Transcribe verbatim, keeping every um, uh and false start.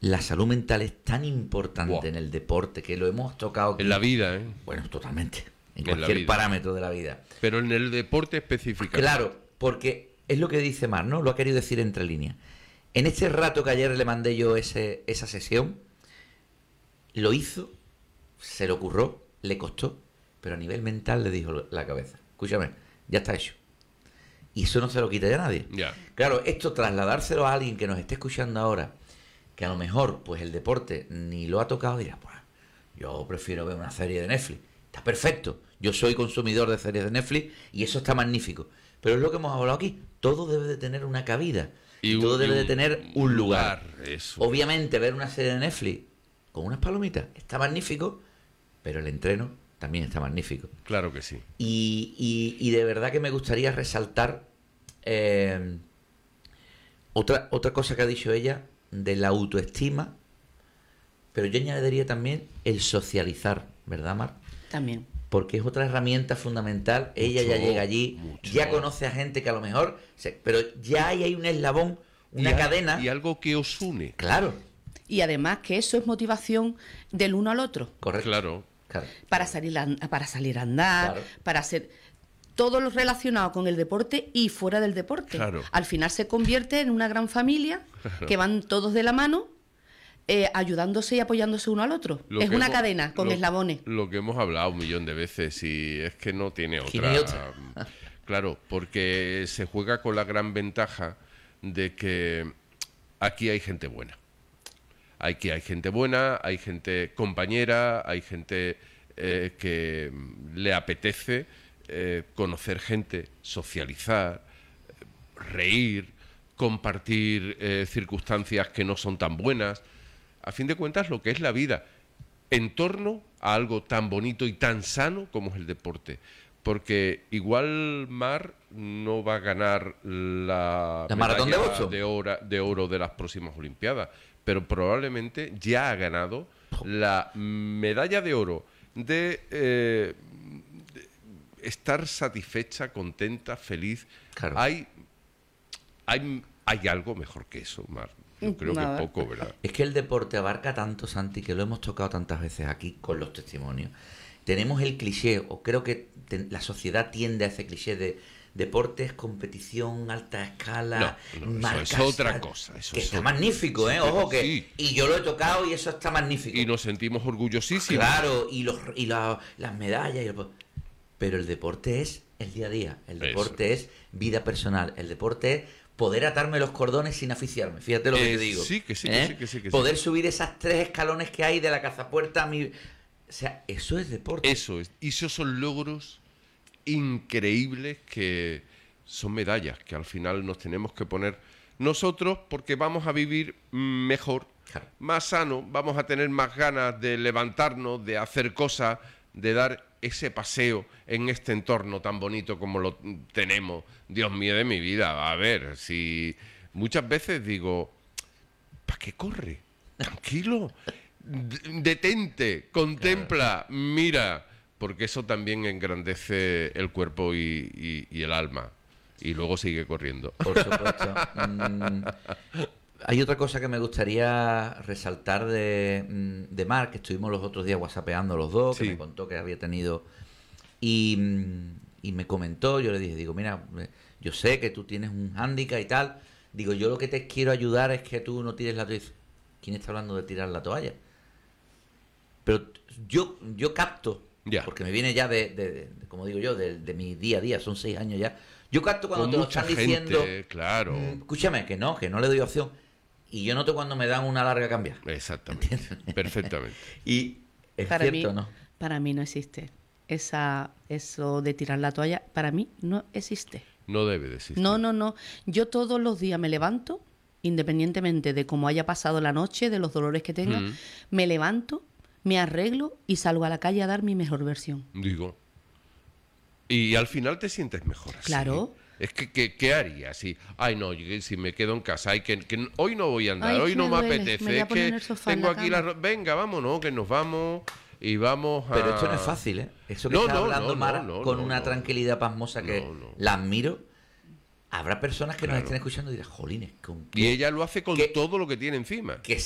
la salud mental es tan importante Buah. en el deporte que lo hemos tocado aquí. En la vida, ¿eh? Bueno, totalmente. En En la cualquier vida. parámetro de la vida. Pero en el deporte específicamente. Claro, porque es lo que dice Mar, ¿no? Lo ha querido decir entre líneas. En este rato que ayer le mandé yo ese, esa sesión, lo hizo, se le ocurrió, le costó, pero a nivel mental le dijo la cabeza: escúchame, ya está hecho. Y eso no se lo quita ya nadie. Ya. Claro, esto trasladárselo a alguien que nos esté escuchando ahora, que a lo mejor pues el deporte ni lo ha tocado, dirá: pues yo prefiero ver una serie de Netflix. Está perfecto. Yo soy consumidor de series de Netflix y eso está magnífico. Pero es lo que hemos hablado aquí. Todo debe de tener una cabida. Y, un- todo debe y de tener un lugar. Eso. Obviamente ver una serie de Netflix con unas palomitas está magnífico, pero el entreno también está magnífico. Claro que sí. Y, y, y de verdad que me gustaría resaltar eh, otra, otra cosa que ha dicho ella de la autoestima, pero yo añadiría también el socializar, ¿verdad, Mar? También. Porque es otra herramienta fundamental. Ella ya Mucho, llega allí, mucho. ya conoce a gente que a lo mejor, se- pero ya hay, hay un eslabón, una Y a- cadena. Y algo que os une. Claro, Y además que eso es motivación del uno al otro. correcto. Claro. Claro. Para salir a, para salir a andar, Claro. para hacer todo lo relacionado con el deporte y fuera del deporte. Claro. Al final se convierte en una gran familia que van todos de la mano, eh, ayudándose y apoyándose uno al otro. Lo Es que una hemos- cadena con lo- eslabones. Lo que hemos hablado un millón de veces y es que no tiene Que otra. no hay otra. Claro, porque se juega con la gran ventaja de que aquí hay gente buena. Aquí hay gente buena, hay gente compañera, hay gente eh, que le apetece eh, conocer gente, socializar, reír, compartir eh, circunstancias que no son tan buenas. A fin de cuentas, lo que es la vida, en torno a algo tan bonito y tan sano como es el deporte. Porque igual Mar no va a ganar la, ¿La maratón de medalla Boston? de oro, de oro de las próximas Olimpiadas, pero probablemente ya ha ganado la medalla de oro de, eh, de estar satisfecha, contenta, feliz. Claro. Hay, hay, hay algo mejor que eso, Mar. Yo creo Nada. que poco, ¿verdad? Es que el deporte abarca tanto, Santi, que lo hemos tocado tantas veces aquí con los testimonios. Tenemos el cliché, o creo que te- la sociedad tiende a ese cliché de deportes, competición, alta escala, No, no, eso marcas, es otra tal, cosa, eso que es está otra- magnífico, ¿eh? Sí, Ojo que... sí. Y yo lo he tocado y eso está magnífico. Y nos sentimos orgullosísimos. Claro, y, los, y la- las medallas. Y el- pero el deporte es el día a día. El Eso. deporte es vida personal. El deporte es poder atarme los cordones sin aficiarme. Fíjate lo que Eh, te digo. sí, que sí, que ¿eh? sí, que sí, que sí. Poder subir esas tres escalones que hay de la cazapuerta a mi... O sea, eso es deporte. Eso es. Y esos son logros increíbles que son medallas que al final nos tenemos que poner nosotros porque vamos a vivir mejor, Claro. más sano, vamos a tener más ganas de levantarnos, de hacer cosas, de dar ese paseo en este entorno tan bonito como lo tenemos. Dios mío de mi vida, a ver, si muchas veces digo, ¿para qué corre? Tranquilo, d- detente, contempla, mira, porque eso también engrandece el cuerpo y, y- y el alma. Y luego sigue corriendo. Por supuesto. Mm, hay otra cosa que me gustaría resaltar de, mm, de Marc, que estuvimos los otros días whatsappeando los dos, que Sí. me contó que había tenido... Y, mm, y me comentó, yo le dije, digo, mira, eh, yo sé que tú tienes un hándicap y tal. Digo, yo lo que te quiero ayudar es que tú no tires la toalla. ¿Quién está hablando de tirar la toalla? Pero t- yo, yo capto, Ya. porque me viene ya de, de- de- como digo yo, de, de mi día a día, son seis años ya. Yo capto cuando Con te lo mucha están gente, diciendo... claro. Mm, escúchame, que no, que no le doy opción. Y yo noto cuando me dan una larga cambia. Exactamente. Perfectamente. Y es Para cierto, mí, ¿no? para mí no existe. Esa, eso de tirar la toalla, para mí no existe. No debe de existir. No, no, no. Yo todos los días me levanto, independientemente de cómo haya pasado la noche, de los dolores que tenga, Mm. me levanto, me arreglo y salgo a la calle a dar mi mejor versión. Digo. Y al final te sientes mejor así. Claro. Es que, que- ¿qué haría? Si, ay, no, yo- si me quedo en casa, ay, que, que hoy no voy a andar, Ay, hoy que no me me duele, apetece, me voy a es poner que en el sofá en tengo la aquí la... cama. ro- Venga, vámonos, que nos vamos y vamos a... Pero esto no es fácil, ¿eh? Eso que No, está no, hablando no, Mara, no, no, con no, una no. tranquilidad pasmosa que No, no. la admiro. Habrá personas que nos Claro. estén escuchando y dirán, jolines, con Y ella lo hace con que- todo lo que tiene encima. que